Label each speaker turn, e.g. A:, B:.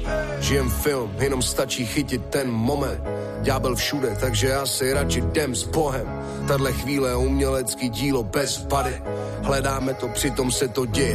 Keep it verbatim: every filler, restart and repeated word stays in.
A: Žijem film, jenom stačí chytit ten moment. Ďábel všude, takže asi radši jdem s Bohem. Tahle chvíle je umělecký dílo bez vady. Hledáme to, přitom se to děje.